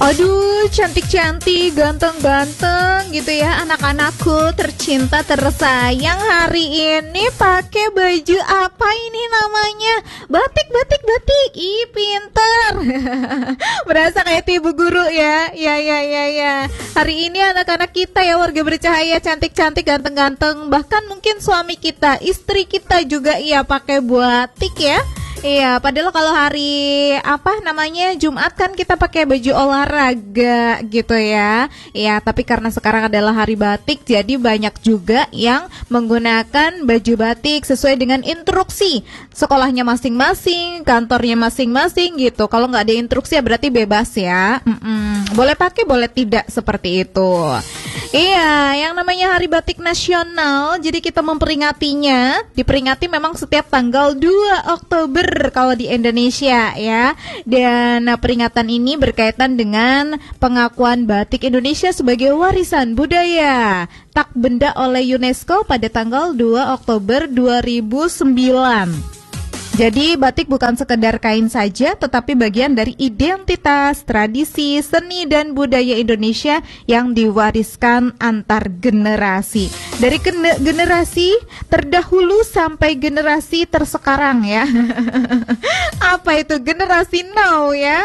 Aduh, cantik-cantik, ganteng-ganteng gitu ya anak-anakku tercinta tersayang. Hari ini pakai baju apa ini namanya? Batik. Ih, pinter. Berasa kayak ibu guru ya. Ya. Hari ini anak-anak kita ya warga bercahaya cantik-cantik, ganteng-ganteng. Bahkan mungkin suami kita, istri kita juga iya pakai batik ya. Iya, padahal kalau hari Jumat kan kita pakai baju olahraga gitu ya. Iya, tapi karena sekarang adalah hari batik, jadi banyak juga yang menggunakan baju batik sesuai dengan instruksi sekolahnya masing-masing, kantornya masing-masing gitu. Kalau nggak ada instruksi ya berarti bebas ya. Boleh pakai, boleh tidak seperti itu. Iya, yang namanya Hari Batik Nasional, jadi kita memperingatinya, diperingati memang setiap tanggal 2 Oktober kalau di Indonesia ya. Dan peringatan ini berkaitan dengan pengakuan batik Indonesia sebagai warisan budaya tak benda oleh UNESCO pada tanggal 2 Oktober 2009. Jadi batik bukan sekedar kain saja, tetapi bagian dari identitas, tradisi, seni, dan budaya Indonesia yang diwariskan antar generasi. Dari generasi terdahulu sampai generasi tersekarang ya. Apa itu generasi now ya?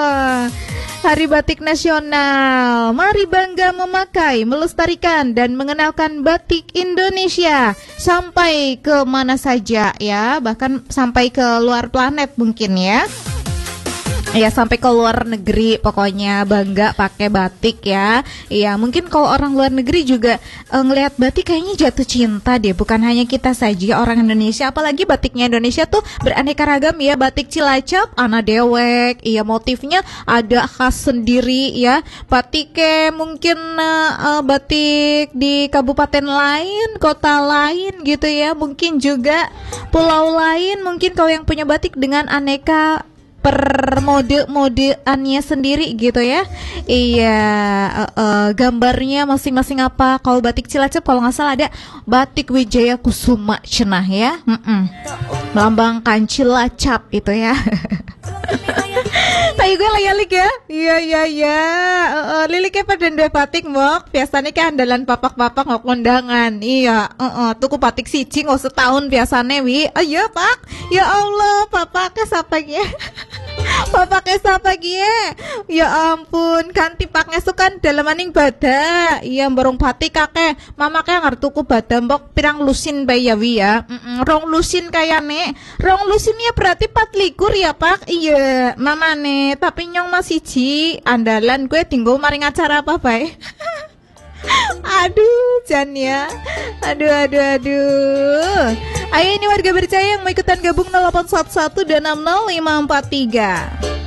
Hari Batik Nasional, mari bangga memakai, melestarikan, dan mengenalkan batik Indonesia sampai ke mana saja ya, bahkan sampai ke luar planet mungkin ya. Ya, sampai ke luar negeri pokoknya bangga pakai batik ya. Iya, mungkin kalau orang luar negeri juga ngelihat batik kayaknya jatuh cinta deh. Bukan hanya kita saja orang Indonesia, apalagi batiknya Indonesia tuh beraneka ragam ya. Batik Cilacap, ana dewek, iya motifnya ada khas sendiri ya. Batiknya mungkin batik di kabupaten lain, kota lain gitu ya. Mungkin juga pulau lain, mungkin kalau yang punya batik dengan aneka per mode-modeannya sendiri gitu ya. Iya, gambarnya masing-masing apa. Kalau batik Cilacap kalau nggak salah ada batik Wijaya Kusuma cenah ya. Melambangkan Cilacap itu ya. Tapi gue layalik ya. Iya. Liliknya pada dua batik mok. Biasanya kayak andalan papak-papak ngok kondangan. Iya, tuku batik siji nggak setahun biasanya wi. Ayo pak. Ya Allah, papaknya siapa ya? Papaknya siapa gie? Ya ampun, kan tipaknya sukan dalemaning bada. Iya borong batik kakek. Mama kayak ngerti tuku bada mbok pirang lusin bayi ya wi ya. Rong lusin kayane. Rong lusinnya berarti 4 likur ya pak. Iya, mama nih. Tapi nyong masih ci andalan gue tinggal maring acara apa bae. Aduh, Jan ya. Aduh. Ayo ini warga bercahaya yang mau ikutan gabung 0811 dan 60543.